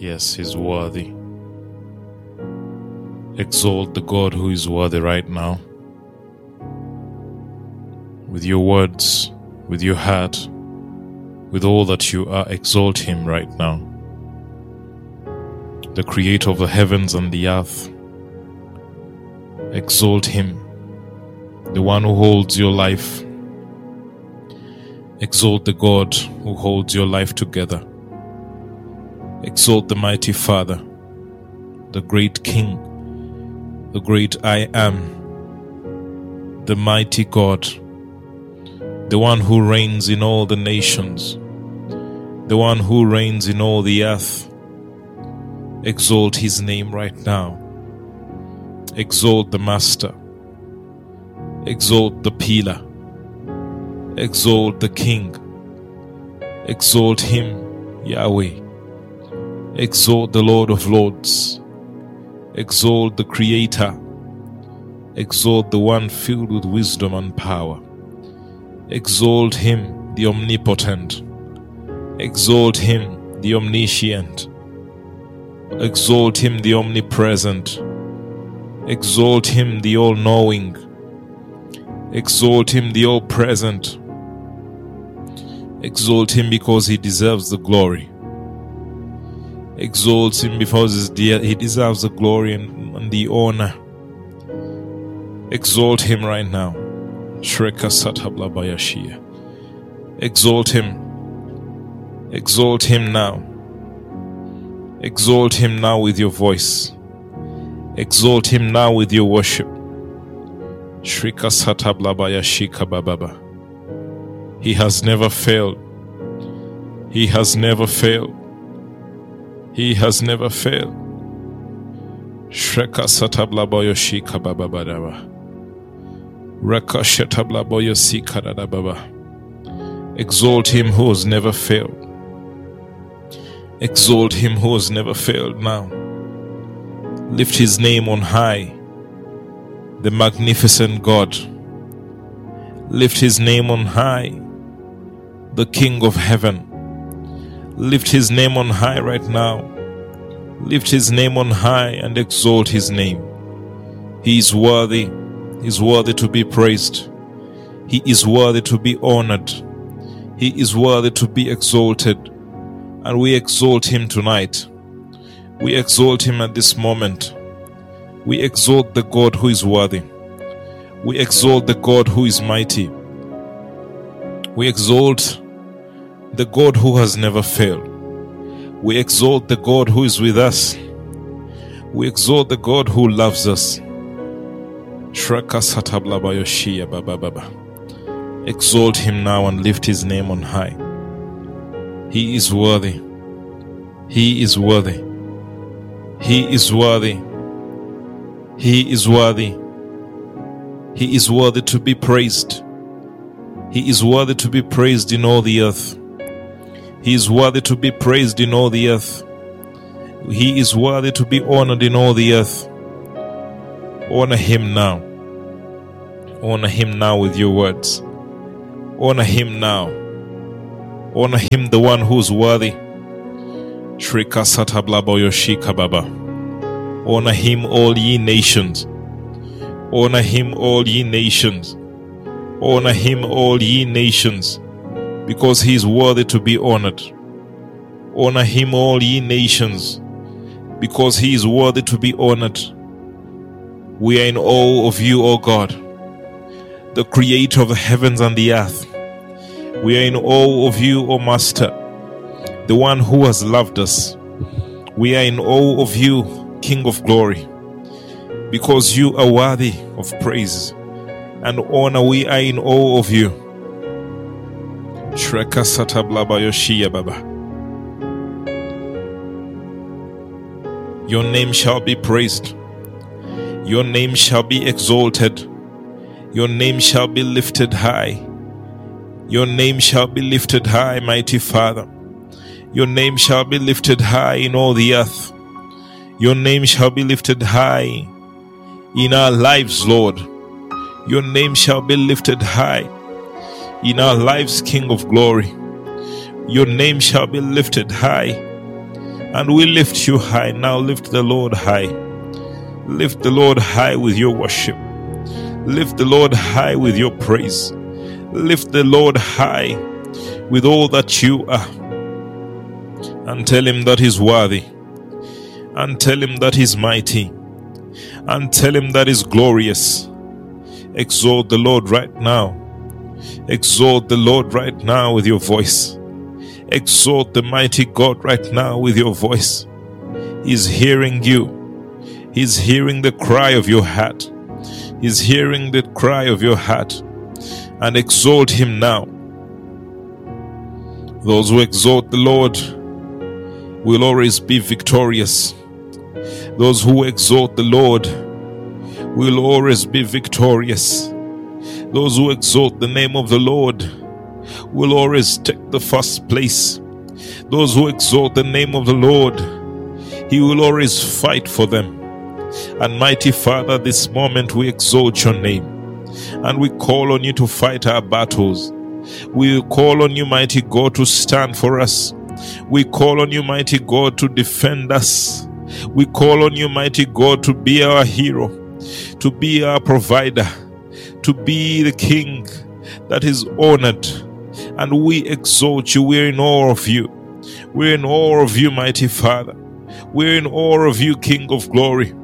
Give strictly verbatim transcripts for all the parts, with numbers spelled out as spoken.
Yes, He's worthy. Exalt the God who is worthy right now. With your words, with your heart, with all that you are, exalt Him right now. The Creator of the heavens and the earth. Exalt Him, the one who holds your life. Exalt the God who holds your life together. Exalt the mighty Father, the great King, the great I am, the mighty God, the one who reigns in all the nations, the one who reigns in all the earth. Exalt His name right now. Exalt the Master. Exalt the Pillar. Exalt the King. Exalt Him, Yahweh. Exalt the Lord of Lords. Exalt the Creator. Exalt the one filled with wisdom and power. Exalt Him, the Omnipotent. Exalt Him, the Omniscient. Exalt Him, the Omnipresent. Exalt Him, the All-Knowing. Exalt Him, the All-Present. Exalt Him because He deserves the glory. Exalt Him because He deserves the glory and, and the honor. Exalt Him right now. Shreka Satablabayashia. Exalt Him. Exalt Him now. Exalt Him now with your voice. Exalt Him now with your worship. Shrika Satablabayashika Bababa. He has never failed. He has never failed. He has never failed. Shreka Satablabayashika Bababadaba. Reka Shatablabayashika Dadababa. Exalt Him who has never failed. Exalt Him who has never failed now. Lift His name on high, the magnificent God. Lift His name on high, the King of heaven. Lift His name on high right now. Lift His name on high and exalt His name. He is worthy. He is worthy to be praised. He is worthy to be honored. He is worthy to be exalted. And we exalt Him tonight. We exalt Him at this moment. We exalt the God who is worthy. We exalt the God who is mighty. We exalt the God who has never failed. We exalt the God who is with us. We exalt the God who loves us. Shreka Satablabayoshia Baba Baba. Exalt Him now and lift His name on high. He is worthy. He is worthy. He is worthy. He is worthy. He is worthy to be praised. He is worthy to be praised in all the earth. He is worthy to be praised in all the earth. He is worthy to be honored in all the earth. Honor Him now. Honor Him now with your words. Honor Him now. Honor Him, the one who is worthy. Shrika Satablaboyoshika Baba. Honor Him, all ye nations. Honor Him, all ye nations. Honor Him, all ye nations, because He is worthy to be honored. Honor Him, all ye nations, because He is worthy to be honored. We are in awe of You, O God, the Creator of the heavens and the earth. We are in awe of You, O Master, the one who has loved us. We are in awe of You, King of glory, because You are worthy of praise and honor. We are in awe of You. Shreka Satablabayoshia Baba. Your name shall be praised. Your name shall be exalted. Your name shall be lifted high. Your name shall be lifted high, mighty Father. Your name shall be lifted high in all the earth. Your name shall be lifted high in our lives, Lord. Your name shall be lifted high in our lives, King of glory. Your name shall be lifted high And we lift you high. Now lift the Lord high. Lift the Lord high with your worship. Lift the Lord high with your praise. Lift the Lord high with all that you are. And tell him that he's worthy. And tell him that he's mighty. And tell him that he's glorious. Exalt the Lord right now. Exalt the Lord right now with your voice. Exalt the mighty God right now with your voice. He's hearing you. He's hearing the cry of your heart. He's hearing the cry of your heart. And exalt him now. Those who exalt the Lord will always be victorious. Those who exalt the Lord will always be victorious. Those who exalt the name of the Lord will always take the first place. Those who exalt the name of the Lord, he will always fight for them. And mighty Father, this moment we exalt your name. And we call on you to fight our battles. We call on you, mighty God, to stand for us. We call on you, mighty God, to defend us. We call on you, mighty God, to be our hero, to be our provider, to be the King that is honored. And we exalt you. We're in awe of you. We're in awe of you, mighty Father. We're in awe of you, King of glory.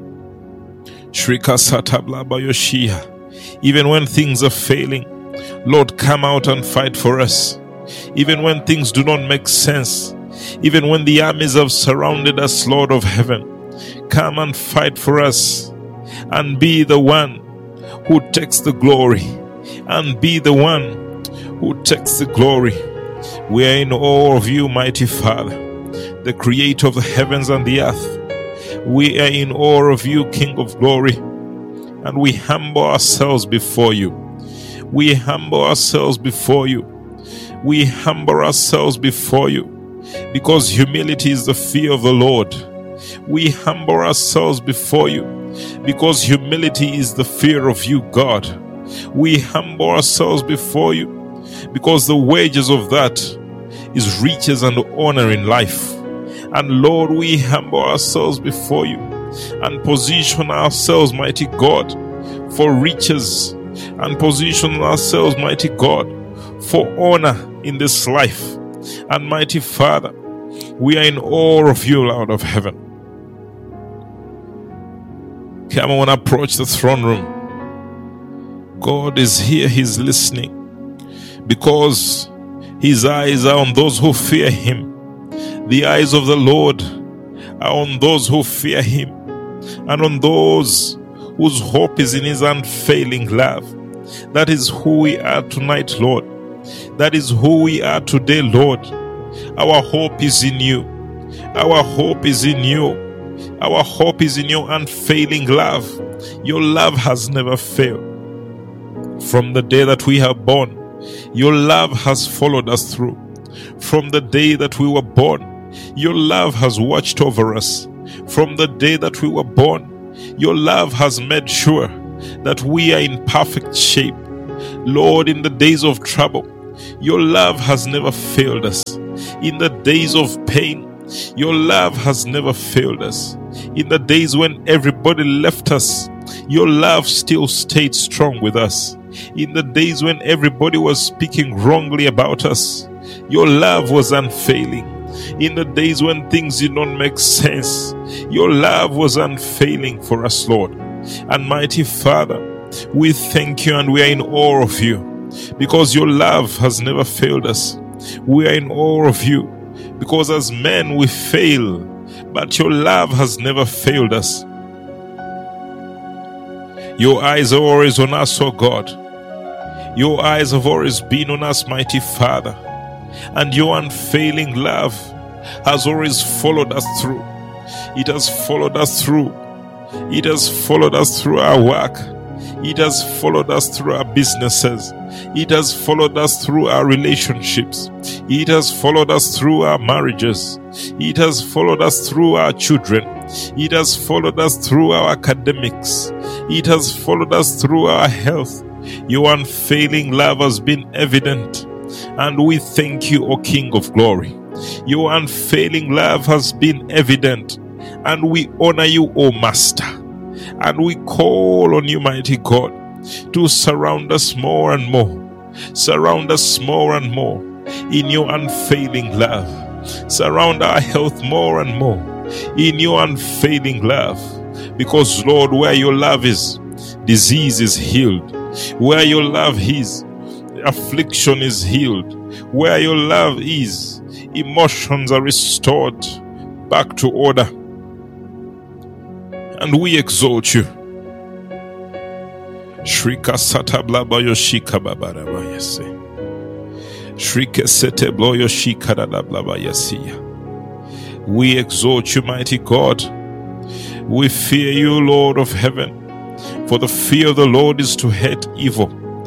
Shrika Satablaba Yoshia. Even when things are failing, Lord, come out and fight for us. Even when things do not make sense, even when the armies have surrounded us, Lord of heaven, come and fight for us and be the one who takes the glory, and be the one who takes the glory. We are in awe of you, mighty Father, the creator of the heavens and the earth. We are in awe of you, King of glory, and we humble ourselves before you. We humble ourselves before you. We humble ourselves before you, because humility is the fear of the Lord. We humble ourselves before you, because humility is the fear of you, God. We humble ourselves before you, because the wages of that is riches and honor in life. And Lord, we humble ourselves before you and position ourselves, mighty God, for riches, and position ourselves, mighty God, for honor in this life. And mighty Father, we are in awe of you, Lord of heaven. Come on, approach the throne room. God is here, he's listening, because his eyes are on those who fear him. The eyes of the Lord are on those who fear him, and on those whose hope is in his unfailing love. That is who we are tonight, Lord. That is who we are today, Lord. Our hope is in you. Our hope is in you. Our hope is in your unfailing love. Your love has never failed. From the day that we are born, your love has followed us through. From the day that we were born, your love has watched over us. From the day that we were born, your love has made sure that we are in perfect shape. Lord, in the days of trouble, your love has never failed us. In the days of pain, your love has never failed us. In the days when everybody left us, your love still stayed strong with us. In the days when everybody was speaking wrongly about us, your love was unfailing. In the days when things did not make sense, your love was unfailing for us, Lord. And mighty Father, we thank you and we are in awe of you, because your love has never failed us. We are in awe of you, because as men we fail, but your love has never failed us. Your eyes are always on us, O God. Your eyes have always been on us, mighty Father. And your unfailing love has always followed us through. It has followed us through. It has followed us through our work. It has followed us through our businesses. It has followed us through our relationships. It has followed us through our marriages. It has followed us through our children. It has followed us through our academics. It has followed us through our health. Your unfailing love has been evident. And we thank you, O King of glory. Your unfailing love has been evident, and we honor you, O Master. And we call on you, mighty God, to surround us more and more. Surround us more and more in your unfailing love. Surround our health more and more in your unfailing love. Because, Lord, where your love is, disease is healed. Where your love is, affliction is healed. Where your love is, emotions are restored back to order. And we exalt you. Shrika sata blabayo shika babaraba yase. Shrike sete bloyo shika da blaba yasiya. We exalt you, mighty God. We fear you, Lord of heaven. For the fear of the Lord is to hate evil.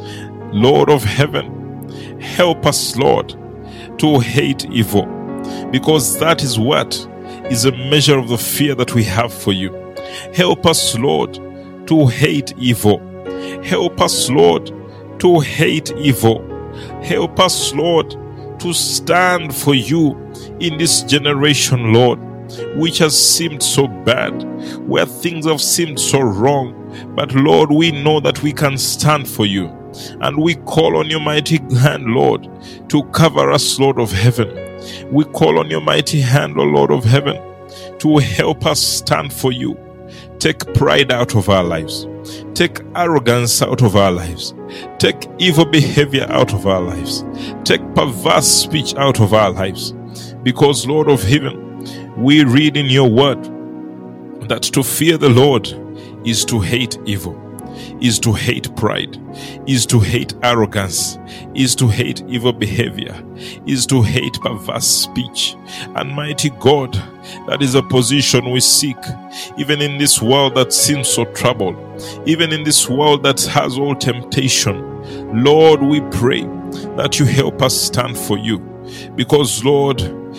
Lord of heaven, help us, Lord, to hate evil. Because that is what is a measure of the fear that we have for you. Help us, Lord, to hate evil. Help us, Lord, to hate evil. Help us, Lord, to stand for you in this generation, Lord, which has seemed so bad, where things have seemed so wrong. But, Lord, we know that we can stand for you. And we call on your mighty hand, Lord, to cover us, Lord of heaven. We call on your mighty hand, O Lord of heaven, to help us stand for you. Take pride out of our lives. Take arrogance out of our lives. Take evil behavior out of our lives. Take perverse speech out of our lives. Because, Lord of heaven, we read in your word that to fear the Lord is to hate evil, is to hate pride, is to hate arrogance, is to hate evil behavior, is to hate perverse speech. And mighty God, that is a position we seek, even in this world that seems so troubled, even in this world that has all temptation. Lord, we pray that you help us stand for you. Because, Lord,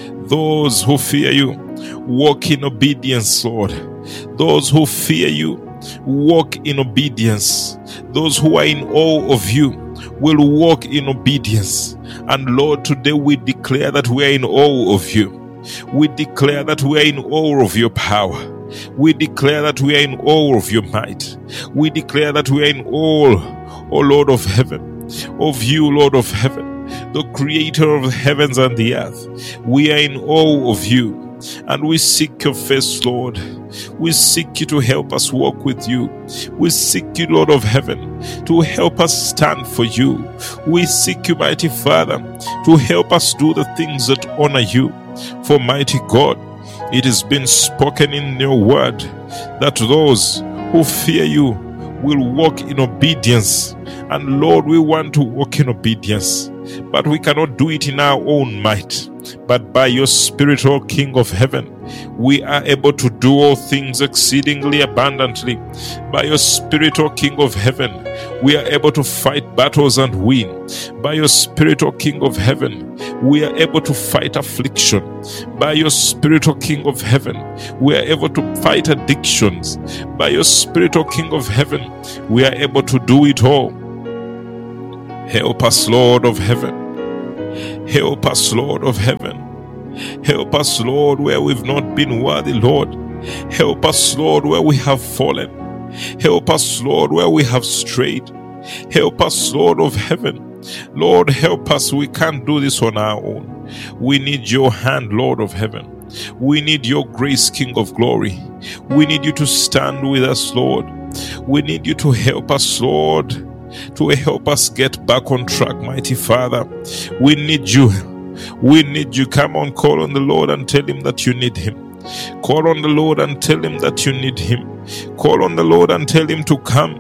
those who fear you walk in obedience, Lord. Those who fear you walk in obedience. Those who are in awe of you will walk in obedience. And Lord, today we declare that we are in awe of you. We declare that we are in awe of your power. We declare that we are in awe of your might. We declare that we are in awe, O Lord of heaven, of you, Lord of heaven, the creator of the heavens and the earth. We are in awe of you. And we seek your face, Lord. We seek you to help us walk with you. We seek you, Lord of heaven, to help us stand for you. We seek you, mighty Father, to help us do the things that honor you. For, mighty God, it has been spoken in your word that those who fear you will walk in obedience. And Lord, we want to walk in obedience, but we cannot do it in our own might. But by your Spirit, O King of heaven, we are able to do all things exceedingly abundantly. By your Spirit, O King of heaven, we are able to fight battles and win. By your Spirit, O King of heaven, we are able to fight affliction. By your Spirit, O King of heaven, we are able to fight addictions. By your Spirit, O King of heaven, we are able to do it all. Help us, Lord of heaven. Help us, Lord of heaven. Help us, Lord, where we've not been worthy, Lord. Help us, Lord, where we have fallen. Help us, Lord, where we have strayed. Help us, Lord of heaven. Lord, help us. We can't do this on our own. We need your hand, Lord of heaven. We need your grace, King of glory. We need you to stand with us, Lord. We need you to help us, Lord, to help us get back on track, mighty Father. We need you. We need you. Come on, call on the Lord and tell him that you need him. Call on the Lord and tell him that you need him. Call on the Lord and tell him to come.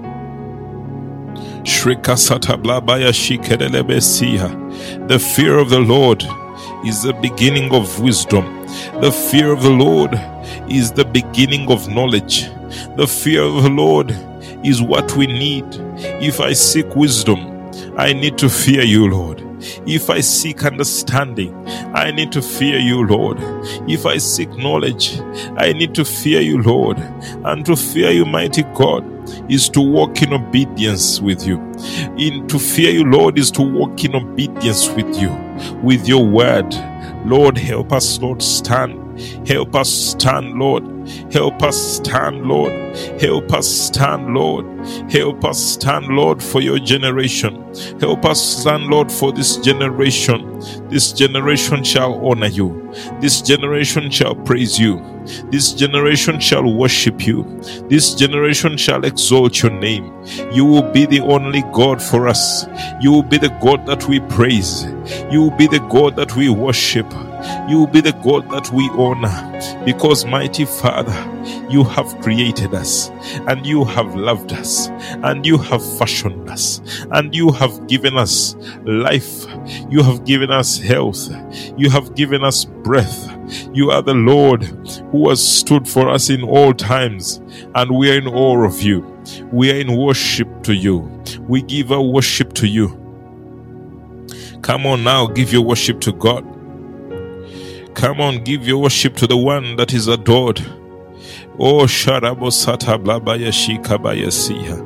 The fear of the Lord is the beginning of wisdom. The fear of the Lord is the beginning of knowledge. The fear of the Lord is what we need. If I seek wisdom, I need to fear you, Lord. If I seek understanding, I need to fear you, Lord. If I seek knowledge, I need to fear you, Lord. And to fear you, mighty God, is to walk in obedience with you. In to fear you, Lord, is to walk in obedience with you, with your word. Lord, help us, Lord, stand. Help us stand, Lord. Help us stand, Lord. Help us stand, Lord. Help us stand, Lord, for your generation. Help us stand, Lord, for this generation. This generation shall honor you. This generation shall praise you. This generation shall worship you. This generation shall exalt your name. You will be the only God for us. You will be the God that we praise. You will be the God that we worship. You will be the God that we honor. Because, mighty Father, you have created us, and you have loved us, and you have fashioned us, and you have given us life. You have given us health. You have given us breath. You are the Lord who has stood for us in all times, and we are in awe of you. We are in worship to you. We give our worship to you. Come on now, give your worship to God. Come on, give your worship to the one that is adored. Oh, Sharabo Sata Blabaya Shikabaya Siha.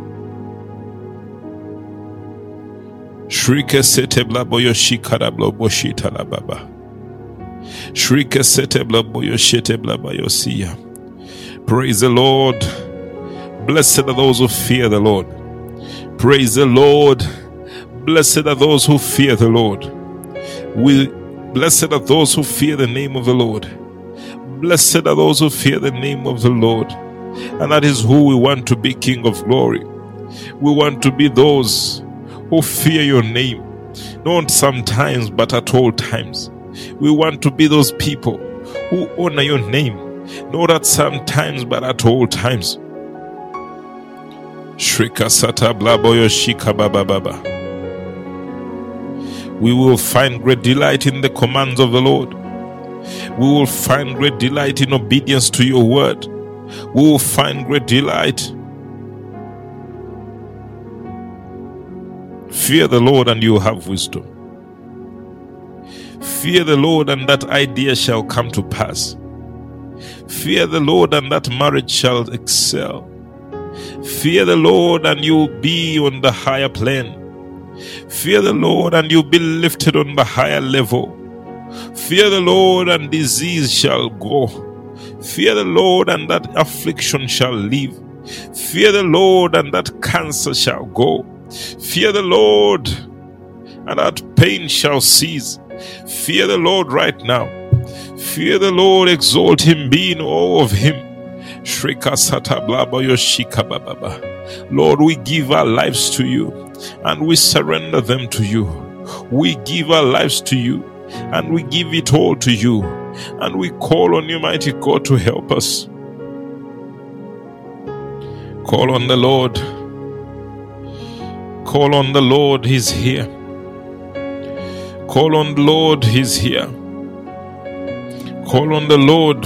Shrike Sete Blaboyo Shikarablo Boshita Lababa. Shrike Sete Blaboyo Shete Blabayo Siya. Praise the Lord. Blessed are those who fear the Lord. Praise the Lord. Blessed are those who fear the Lord. We Blessed are those who fear the name of the Lord. Blessed are those who fear the name of the Lord. And that is who we want to be, King of glory. We want to be those who fear your name, not sometimes, but at all times. We want to be those people who honor your name, not at some times, but at all times. Shrika Sata Blaboyo Shika Baba Baba. We will find great delight in the commands of the Lord. We will find great delight in obedience to your word. We will find great delight. Fear the Lord and you will have wisdom. Fear the Lord and that idea shall come to pass. Fear the Lord and that marriage shall excel. Fear the Lord and you will be on the higher plane. Fear the Lord and you'll be lifted on the higher level. Fear the Lord and disease shall go. Fear the Lord and that affliction shall leave. Fear the Lord and that cancer shall go. Fear the Lord and that pain shall cease. Fear the Lord right now. Fear the Lord, exalt him, be in awe of him. Shrika Sata Blaba Yoshika Baba. Lord, we give our lives to you. And we surrender them to you. We give our lives to you. And we give it all to you. And we call on you, mighty God, to help us. Call on the Lord. Call on the Lord, he's here. Call on the Lord, he's here. Call on the Lord.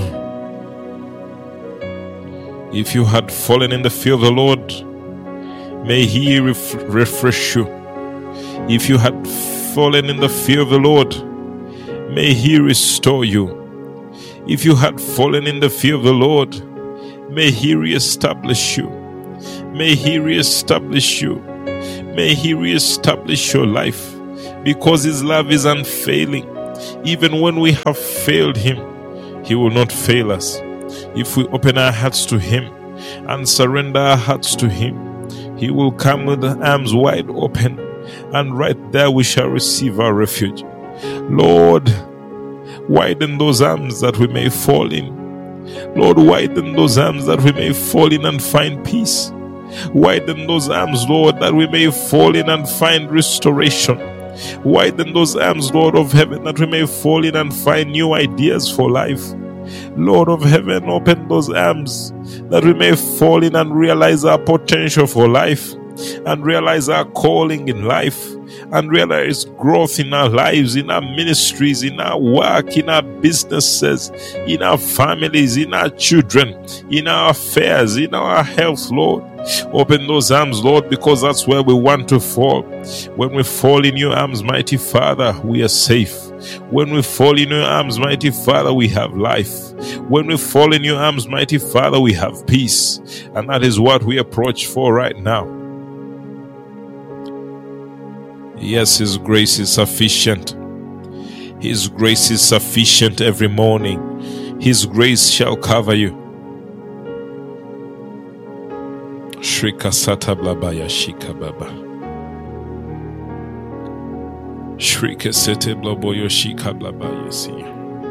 If you had fallen in the fear of the Lord, may he ref- refresh you. If you had fallen in the fear of the Lord, may he restore you. If you had fallen in the fear of the Lord, may he reestablish you. May he reestablish you. May he reestablish your life, because his love is unfailing. Even when we have failed him, he will not fail us. If we open our hearts to him and surrender our hearts to him, he will come with the arms wide open, and right there we shall receive our refuge. Lord, widen those arms that we may fall in. Lord, widen those arms that we may fall in and find peace. Widen those arms, Lord, that we may fall in and find restoration. Widen those arms, Lord of heaven, that we may fall in and find new ideas for life. Lord of heaven, open those arms that we may fall in and realize our potential for life, and realize our calling in life, and realize growth in our lives, in our ministries, in our work, in our businesses, in our families, in our children, in our affairs, in our health, Lord. Open those arms, Lord, because that's where we want to fall. When we fall in your arms, mighty Father, we are safe. When we fall in your arms, mighty Father, we have life. When we fall in your arms, mighty Father, we have peace. And that is what we approach for right now. Yes, his grace is sufficient. His grace is sufficient every morning. His grace shall cover you. Shrika sata blabaya shika baba. Shrika sete blaboyo shika blabaya siya.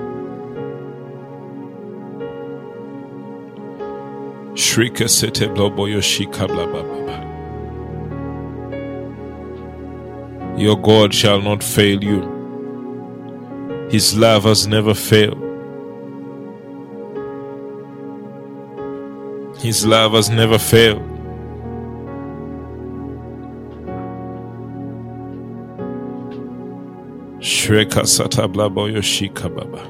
Shrika sete blaboyo shika blababa. Your God shall not fail you. His love has never failed. His love has never failed. Shreka sata blaboyo shika baba.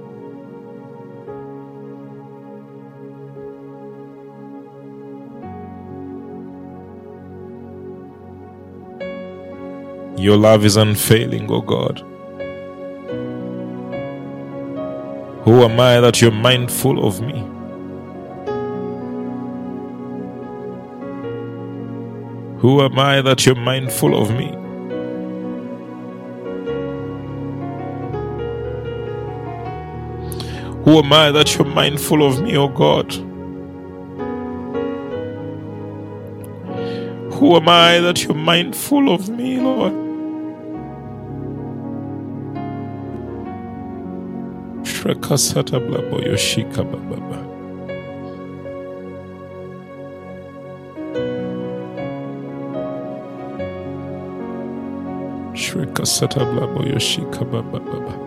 Your love is unfailing, O God. Who am I that you're mindful of me? Who am I that you're mindful of me? Who am I that you're mindful of me, O God? Who am I that you're mindful of me, Lord? Shrekasata blabo yoshika baba. Shrekasata blabo yoshika baba baba.